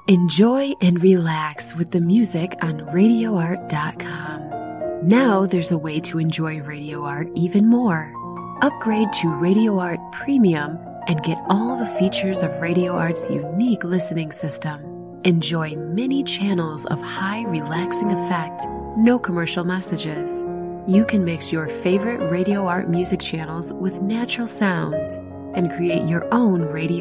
Enjoy and relax with the music on RadioArt.com. Now there's a way to enjoy Radio Art even more. Upgrade to Radio Art Premium and get all the features of Radio Art's unique listening system. Enjoy many channels of high relaxing effect, no commercial messages. You can mix your favorite Radio Art music channels with natural sounds and create your own radio